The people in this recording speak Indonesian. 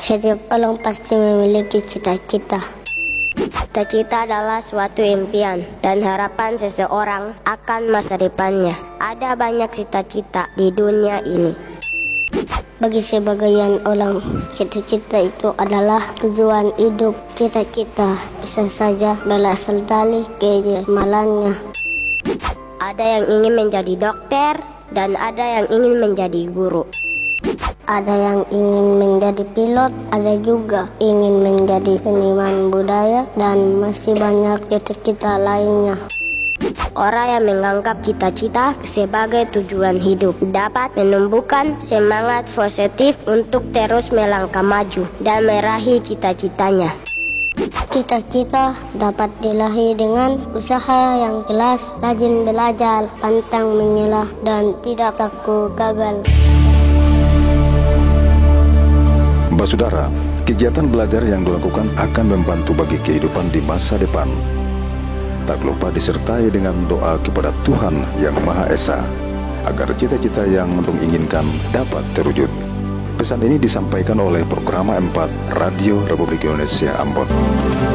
Setiap orang pasti memiliki cita-cita. Cita-cita adalah suatu impian dan harapan seseorang akan masa depannya. Ada banyak cita-cita di dunia ini. Bagi sebagian orang, cita-cita itu adalah tujuan hidup. Cita-cita bisa saja berasal dari kegemarannya. Ada yang ingin menjadi dokter dan ada yang ingin menjadi guru. Ada yang ingin menjadi pilot, ada juga ingin menjadi seniman budaya, dan masih banyak cita-cita lainnya. Orang yang menganggap cita-cita sebagai tujuan hidup dapat menumbuhkan semangat positif untuk terus melangkah maju dan meraih cita-citanya. Cita-cita dapat diraih dengan usaha yang keras, rajin belajar, pantang menyerah, dan tidak takut gagal. Saudara, kegiatan belajar yang dilakukan akan membantu bagi kehidupan di masa depan. Tak lupa disertai dengan doa kepada Tuhan Yang Maha Esa, agar cita-cita yang mentung inginkan dapat terwujud. Pesan ini disampaikan oleh Programa 4 Radio Republik Indonesia Ambon.